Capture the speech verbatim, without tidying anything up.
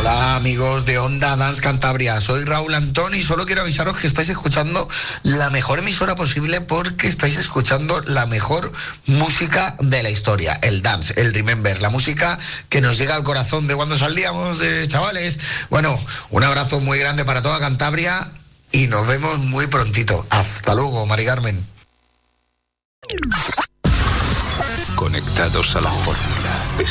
Hola amigos de Onda Dance Cantabria, soy Raúl Antón y solo quiero avisaros que estáis escuchando la mejor emisora posible porque estáis escuchando la mejor música de la historia, el dance, el remember, la música que nos llega al corazón de cuando salíamos de chavales. Bueno, un abrazo muy grande para toda Cantabria y nos vemos muy prontito. Hasta luego, Mari Carmen. Conectados a la fórmula.